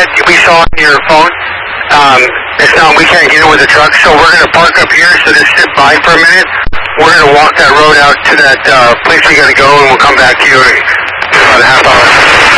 that we saw on your phone, it's not, we can't get it with a truck, so we're going to park up here, so just sit by for a minute. We're going to walk that road out to that place we got to go, and we'll come back to you in about a half hour.